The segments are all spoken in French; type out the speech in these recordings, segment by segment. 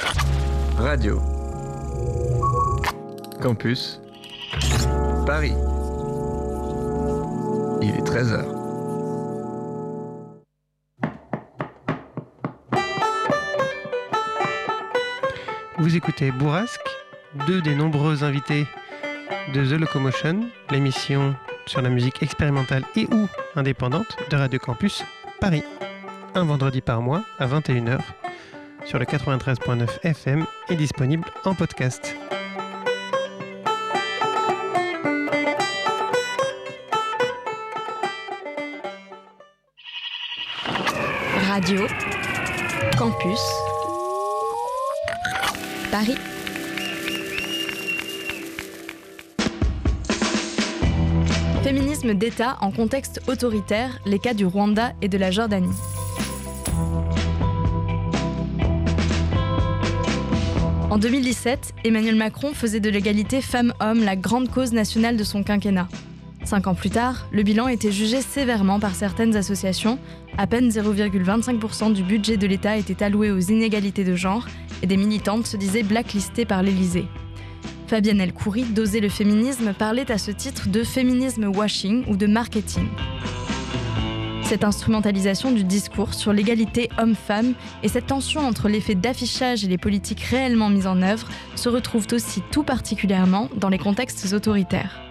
Radio Campus Paris. Il est 13h. Vous écoutez Bourrasque, deux des nombreux invités de The Locomotion, l'émission sur la musique expérimentale et ou indépendante de Radio Campus Paris. Un vendredi par mois à 21h sur le 93.9 FM et disponible en podcast. Radio Campus Paris. Féminisme d'État en contexte autoritaire, les cas du Rwanda et de la Jordanie. En 2017, Emmanuel Macron faisait de l'égalité femmes-hommes la grande cause nationale de son quinquennat. 5 ans plus tard, le bilan était jugé sévèrement par certaines associations. À peine 0,25% du budget de l'État était alloué aux inégalités de genre et des militantes se disaient blacklistées par l'Élysée. Fabienne El-Khoury, d'Oser le féminisme, parlait à ce titre de féminisme washing ou de marketing. Cette instrumentalisation du discours sur l'égalité homme-femme et cette tension entre l'effet d'affichage et les politiques réellement mises en œuvre se retrouvent aussi tout particulièrement dans les contextes autoritaires.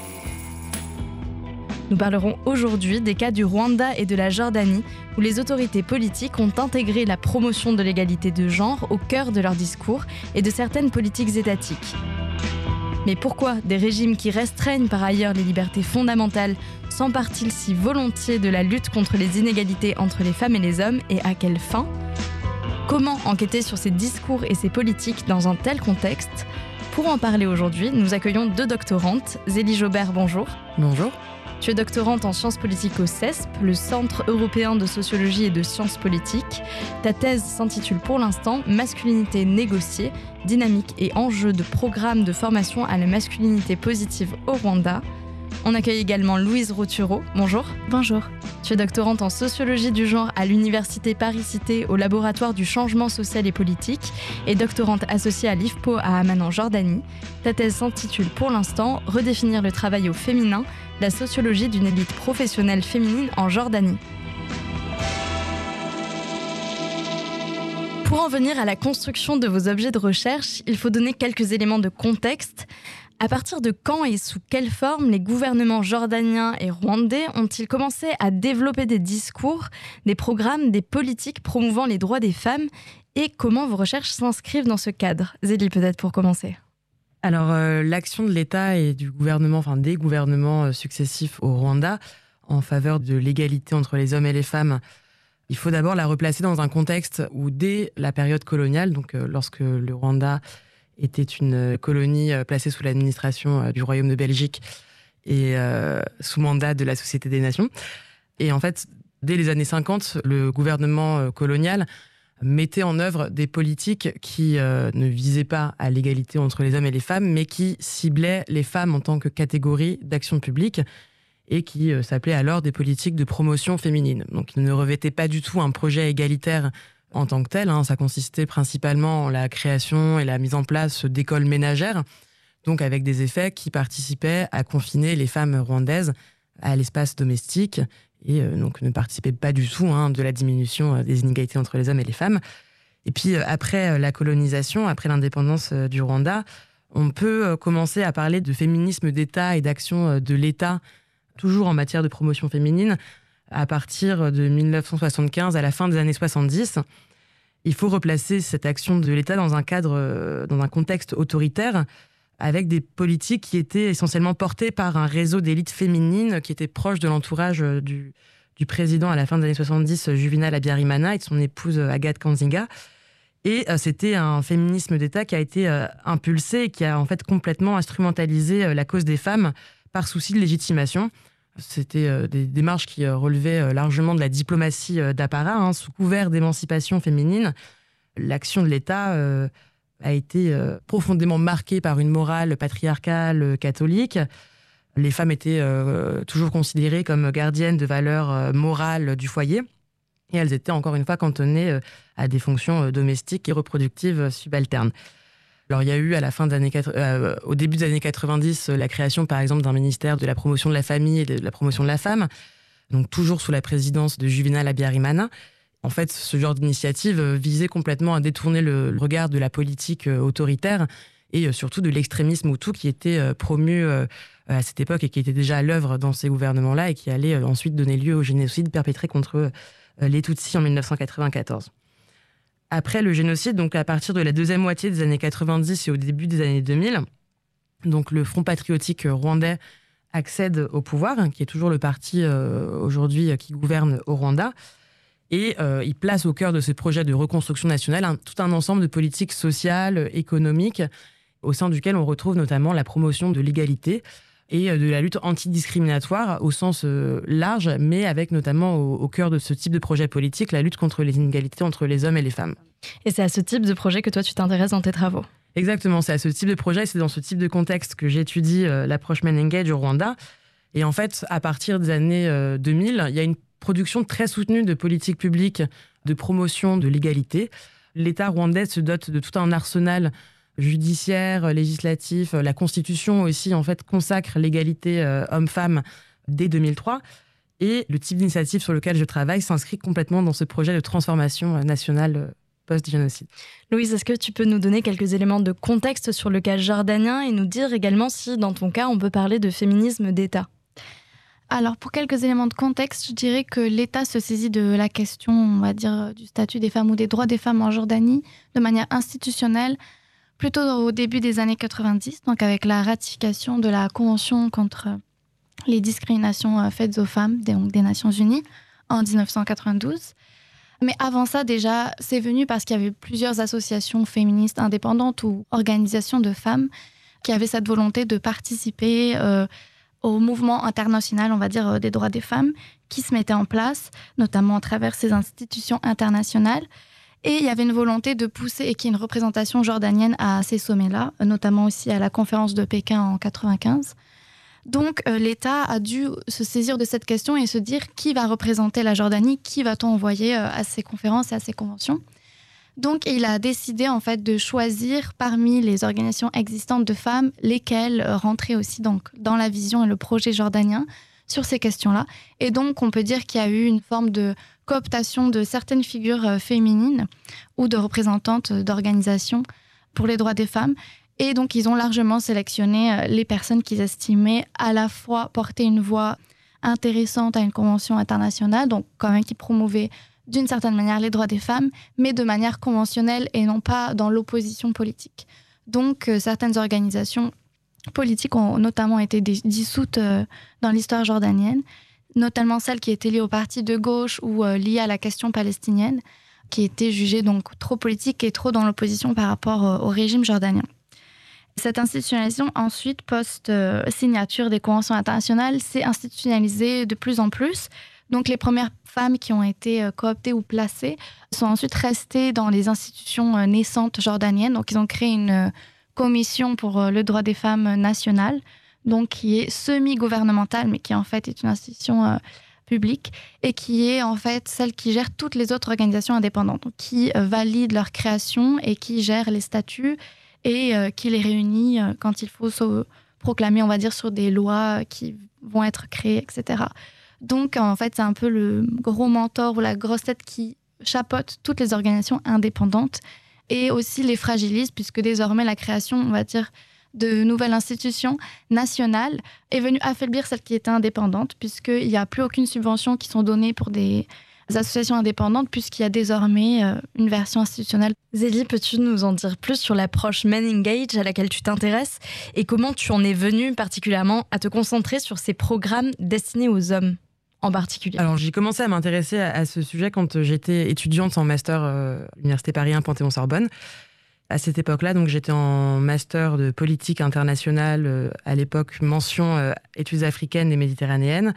Nous parlerons aujourd'hui des cas du Rwanda et de la Jordanie où les autorités politiques ont intégré la promotion de l'égalité de genre au cœur de leur discours et de certaines politiques étatiques. Mais pourquoi des régimes qui restreignent par ailleurs les libertés fondamentales s'emparent-ils si volontiers de la lutte contre les inégalités entre les femmes et les hommes et à quelle fin ? Comment enquêter sur ces discours et ces politiques dans un tel contexte ? Pour en parler aujourd'hui, nous accueillons deux doctorantes. Zélie Jobert, bonjour. Bonjour. Tu es doctorante en sciences politiques au CESP, le Centre européen de sociologie et de sciences politiques. Ta thèse s'intitule pour l'instant « Masculinité négociée, dynamique et enjeux de programmes de formation à la masculinité positive au Rwanda ». On accueille également Louise Roturo. Bonjour. Bonjour. Tu es doctorante en sociologie du genre à l'Université Paris-Cité au laboratoire du changement social et politique et doctorante associée à l'IFPO à Amman en Jordanie. Ta thèse s'intitule pour l'instant « Redéfinir le travail au féminin, la sociologie d'une élite professionnelle féminine en Jordanie ». Pour en venir à la construction de vos objets de recherche, il faut donner quelques éléments de contexte. À partir de quand et sous quelle forme les gouvernements jordaniens et rwandais ont-ils commencé à développer des discours, des programmes, des politiques promouvant les droits des femmes et comment vos recherches s'inscrivent dans ce cadre ? Zélie, peut-être pour commencer. Alors, l'action de l'État et du gouvernement, enfin des gouvernements successifs au Rwanda en faveur de l'égalité entre les hommes et les femmes, il faut d'abord la replacer dans un contexte où dès la période coloniale, donc lorsque le Rwanda était une colonie placée sous l'administration du Royaume de Belgique et sous mandat de la Société des Nations. Et en fait, dès les années 50, le gouvernement colonial mettait en œuvre des politiques qui ne visaient pas à l'égalité entre les hommes et les femmes, mais qui ciblaient les femmes en tant que catégorie d'action publique et qui s'appelaient alors des politiques de promotion féminine. Donc, ils ne revêtaient pas du tout un projet égalitaire en tant que tel, ça consistait principalement en la création et la mise en place d'écoles ménagères, donc avec des effets qui participaient à confiner les femmes rwandaises à l'espace domestique et donc ne participaient pas du tout de la diminution des inégalités entre les hommes et les femmes. Et puis après la colonisation, après l'indépendance du Rwanda, on peut commencer à parler de féminisme d'État et d'action de l'État, toujours en matière de promotion féminine, à partir de 1975, à la fin des années 70. Il faut replacer cette action de l'État dans un cadre, dans un contexte autoritaire, avec des politiques qui étaient essentiellement portées par un réseau d'élites féminines qui étaient proches de l'entourage du président à la fin des années 70, Juvenal Habyarimana, et de son épouse Agathe Kanziga. Et c'était un féminisme d'État qui a été impulsé et qui a en fait complètement instrumentalisé la cause des femmes par souci de légitimation. C'était des démarches qui relevaient largement de la diplomatie d'apparat, sous couvert d'émancipation féminine. L'action de l'État a été profondément marquée par une morale patriarcale catholique. Les femmes étaient toujours considérées comme gardiennes de valeurs morales du foyer. et elles étaient encore une fois cantonnées à des fonctions domestiques et reproductives subalternes. Alors il y a eu au début des années 90 la création par exemple d'un ministère de la promotion de la famille et de la promotion de la femme, donc toujours sous la présidence de Juvénal Habyarimana. En fait, ce genre d'initiative visait complètement à détourner le regard de la politique autoritaire et surtout de l'extrémisme hutu qui était promu à cette époque et qui était déjà à l'œuvre dans ces gouvernements-là et qui allait ensuite donner lieu au génocide perpétré contre les Tutsis en 1994. Après le génocide, donc à partir de la deuxième moitié des années 90 et au début des années 2000, donc le Front patriotique rwandais accède au pouvoir, qui est toujours le parti aujourd'hui qui gouverne au Rwanda, et il place au cœur de ce projet de reconstruction nationale tout un ensemble de politiques sociales, économiques, au sein duquel on retrouve notamment la promotion de l'égalité et de la lutte antidiscriminatoire au sens large, mais avec notamment au cœur de ce type de projet politique, la lutte contre les inégalités entre les hommes et les femmes. Et c'est à ce type de projet que toi tu t'intéresses dans tes travaux? Exactement, c'est à ce type de projet, c'est dans ce type de contexte que j'étudie l'approche Men Engage au Rwanda. Et en fait, à partir des années 2000, il y a une production très soutenue de politiques publiques de promotion de l'égalité. L'État rwandais se dote de tout un arsenal judiciaire, législatif. La Constitution aussi, en fait, consacre l'égalité homme-femme dès 2003. Et le type d'initiative sur lequel je travaille s'inscrit complètement dans ce projet de transformation nationale post-génocide. Louise, est-ce que tu peux nous donner quelques éléments de contexte sur le cas jordanien et nous dire également si, dans ton cas, on peut parler de féminisme d'État? Alors, pour quelques éléments de contexte, je dirais que l'État se saisit de la question, on va dire, du statut des femmes ou des droits des femmes en Jordanie de manière institutionnelle, plutôt au début des années 90, donc avec la ratification de la Convention contre les discriminations faites aux femmes des Nations Unies en 1992. Mais avant ça, déjà, c'est venu parce qu'il y avait plusieurs associations féministes indépendantes ou organisations de femmes qui avaient cette volonté de participer au mouvement international, on va dire, des droits des femmes qui se mettait en place, notamment à travers ces institutions internationales. Et il y avait une volonté de pousser et qu'il y ait une représentation jordanienne à ces sommets-là, notamment aussi à la conférence de Pékin en 1995. Donc, l'État a dû se saisir de cette question et se dire qui va représenter la Jordanie, qui va-t-on envoyer à ces conférences et à ces conventions. Donc, il a décidé en fait de choisir parmi les organisations existantes de femmes lesquelles rentraient aussi donc, dans la vision et le projet jordanien sur ces questions-là. Et donc, on peut dire qu'il y a eu une forme de cooptation de certaines figures féminines ou de représentantes d'organisations pour les droits des femmes. Et donc, ils ont largement sélectionné les personnes qu'ils estimaient à la fois porter une voix intéressante à une convention internationale, donc quand même qui promouvait d'une certaine manière les droits des femmes, mais de manière conventionnelle et non pas dans l'opposition politique. Donc, certaines organisations politiques ont notamment été dissoutes dans l'histoire jordanienne, notamment celles qui étaient liées au parti de gauche ou liées à la question palestinienne, qui étaient jugées donc trop politiques et trop dans l'opposition par rapport au régime jordanien. Cette institutionnalisation, ensuite, post-signature des conventions internationales, s'est institutionnalisée de plus en plus. Donc, les premières femmes qui ont été cooptées ou placées sont ensuite restées dans les institutions naissantes jordaniennes. Donc, ils ont créé une commission pour le droit des femmes nationale, donc qui est semi-gouvernementale, mais qui en fait est une institution publique et qui est en fait celle qui gère toutes les autres organisations indépendantes, donc qui valide leur création et qui gère les statuts et qui les réunit quand il faut se proclamer, on va dire, sur des lois qui vont être créées, etc. Donc, en fait, c'est un peu le gros mentor ou la grosse tête qui chapeaute toutes les organisations indépendantes et aussi les fragilise, puisque désormais, la création, on va dire, de nouvelles institutions nationales est venue affaiblir celles qui étaient indépendantes, puisqu'il n'y a plus aucune subvention qui sont données pour des associations indépendantes, puisqu'il y a désormais une version institutionnelle. Zélie, peux-tu nous en dire plus sur l'approche Men Engage à laquelle tu t'intéresses et comment tu en es venue particulièrement à te concentrer sur ces programmes destinés aux hommes en particulier? Alors, j'ai commencé à m'intéresser à ce sujet quand j'étais étudiante en master à l'Université Paris 1 Panthéon-Sorbonne. À cette époque-là, donc, j'étais en master de politique internationale, à l'époque mention études africaines et méditerranéennes.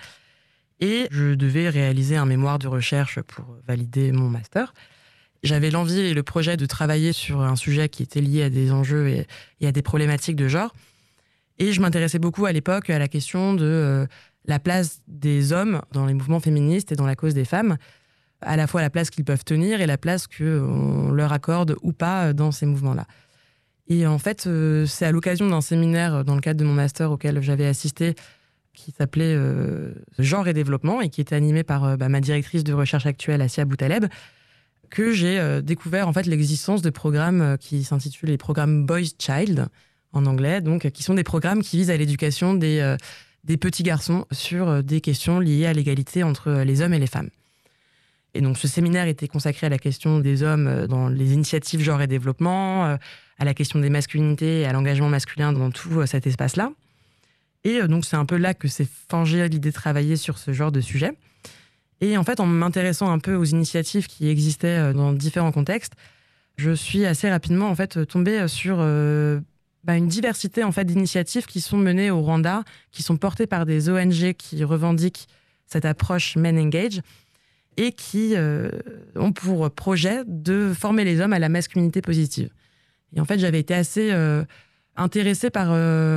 Et je devais réaliser un mémoire de recherche pour valider mon master. J'avais l'envie et le projet de travailler sur un sujet qui était lié à des enjeux et à des problématiques de genre. Et je m'intéressais beaucoup à l'époque à la question de la place des hommes dans les mouvements féministes et dans la cause des femmes. à la fois la place qu'ils peuvent tenir et la place qu'on leur accorde ou pas dans ces mouvements-là. Et en fait, c'est à l'occasion d'un séminaire dans le cadre de mon master auquel j'avais assisté, qui s'appelait Genre et développement et qui était animé par ma directrice de recherche actuelle, Assia Boutaleb, que j'ai découvert en fait l'existence de programmes qui s'intitulent les programmes Boys Child en anglais, donc qui sont des programmes qui visent à l'éducation des petits garçons sur des questions liées à l'égalité entre les hommes et les femmes. Et donc ce séminaire était consacré à la question des hommes dans les initiatives genre et développement, à la question des masculinités et à l'engagement masculin dans tout cet espace-là. Et donc c'est un peu là que s'est forgée l'idée de travailler sur ce genre de sujet. Et en fait, en m'intéressant un peu aux initiatives qui existaient dans différents contextes, je suis assez rapidement en fait tombée sur une diversité en fait d'initiatives qui sont menées au Rwanda, qui sont portées par des ONG qui revendiquent cette approche Men Engage et qui ont pour projet de former les hommes à la masculinité positive. Et en fait, j'avais été assez intéressée par,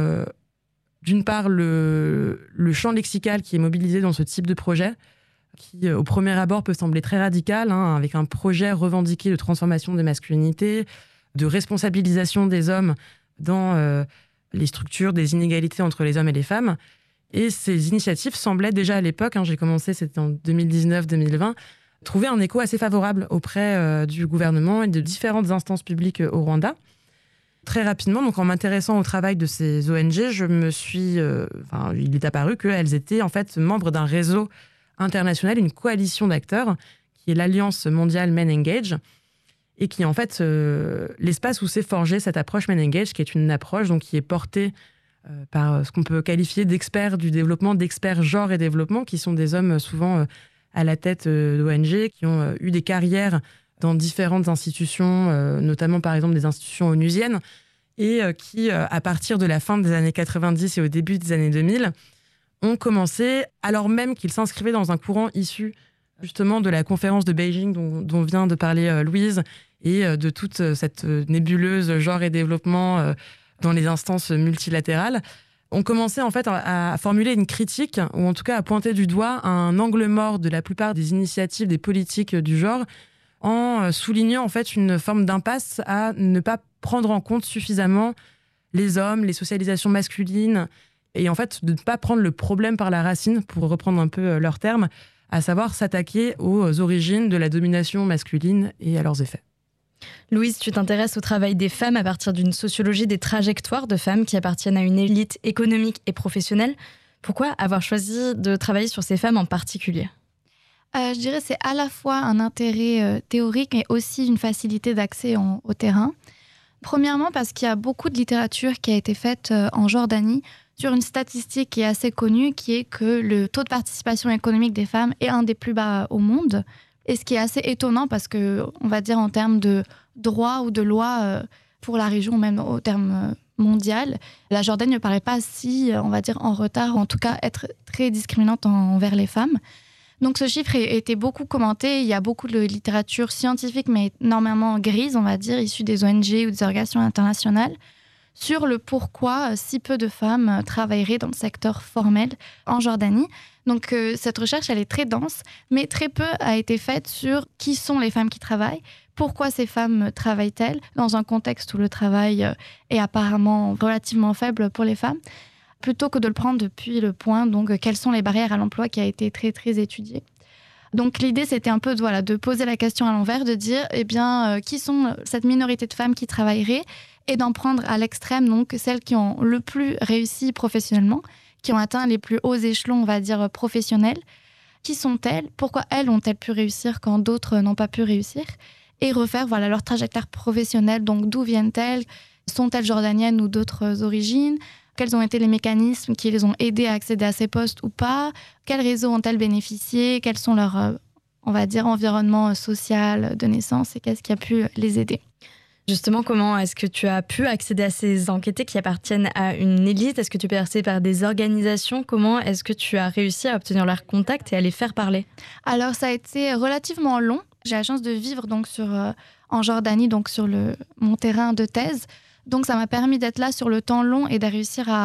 d'une part, le champ lexical qui est mobilisé dans ce type de projet, qui, au premier abord, peut sembler très radical, avec un projet revendiqué de transformation des masculinités, de responsabilisation des hommes dans les structures des inégalités entre les hommes et les femmes. Et ces initiatives semblaient déjà à l'époque, j'ai commencé, c'était en 2019-2020, trouver un écho assez favorable auprès du gouvernement et de différentes instances publiques au Rwanda. Très rapidement, donc en m'intéressant au travail de ces ONG, il est apparu qu'elles étaient en fait membres d'un réseau international, une coalition d'acteurs, qui est l'Alliance mondiale Men Engage, et qui est en fait l'espace où s'est forgée cette approche Men Engage, qui est une approche donc, qui est portée par ce qu'on peut qualifier d'experts du développement, d'experts genre et développement, qui sont des hommes souvent à la tête d'ONG, qui ont eu des carrières dans différentes institutions, notamment par exemple des institutions onusiennes, et qui, à partir de la fin des années 90 et au début des années 2000, ont commencé, alors même qu'ils s'inscrivaient dans un courant issu justement de la conférence de Beijing dont vient de parler Louise, et de toute cette nébuleuse genre et développement dans les instances multilatérales, ont commencé en fait à formuler une critique, ou en tout cas à pointer du doigt un angle mort de la plupart des initiatives, des politiques du genre, en soulignant en fait une forme d'impasse à ne pas prendre en compte suffisamment les hommes, les socialisations masculines, et en fait de ne pas prendre le problème par la racine, pour reprendre un peu leurs termes, à savoir s'attaquer aux origines de la domination masculine et à leurs effets. Louise, tu t'intéresses au travail des femmes à partir d'une sociologie des trajectoires de femmes qui appartiennent à une élite économique et professionnelle. Pourquoi avoir choisi de travailler sur ces femmes en particulier ? Je dirais que c'est à la fois un intérêt théorique et aussi une facilité d'accès au terrain. Premièrement, parce qu'il y a beaucoup de littérature qui a été faite en Jordanie sur une statistique qui est assez connue, qui est que le taux de participation économique des femmes est un des plus bas au monde. Et ce qui est assez étonnant parce que, on va dire en termes de droit ou de loi pour la région, même au terme mondial, la Jordanie ne paraît pas si, on va dire, en retard, ou en tout cas être très discriminante envers les femmes. Donc ce chiffre a été beaucoup commenté. Il y a beaucoup de littérature scientifique, mais énormément grise, on va dire, issue des ONG ou des organisations internationales, sur le pourquoi si peu de femmes travailleraient dans le secteur formel en Jordanie. Donc cette recherche, elle est très dense, mais très peu a été faite sur qui sont les femmes qui travaillent, pourquoi ces femmes travaillent-elles dans un contexte où le travail est apparemment relativement faible pour les femmes, plutôt que de le prendre depuis le point, donc quelles sont les barrières à l'emploi, qui a été très très étudié. Donc l'idée, c'était un peu de poser la question à l'envers, de dire qui sont cette minorité de femmes qui travailleraient, et d'en prendre à l'extrême, donc celles qui ont le plus réussi professionnellement, qui ont atteint les plus hauts échelons, on va dire, professionnels. Qui sont-elles ? Pourquoi elles ont-elles pu réussir quand d'autres n'ont pas pu réussir ? Et refaire leur trajectoire professionnelle, donc d'où viennent-elles ? Sont-elles jordaniennes ou d'autres origines ? Quels ont été les mécanismes qui les ont aidées à accéder à ces postes ou pas ? Quels réseaux ont-elles bénéficié ? Quels sont leurs, on va dire, environnement social de naissance, et qu'est-ce qui a pu les aider ? Justement, comment est-ce que tu as pu accéder à ces enquêtés qui appartiennent à une élite ? Est-ce que tu es passée par des organisations ? Comment est-ce que tu as réussi à obtenir leur contact et à les faire parler ? Alors, ça a été relativement long. J'ai la chance de vivre donc en Jordanie, donc sur mon terrain de thèse. Donc, ça m'a permis d'être là sur le temps long et de réussir à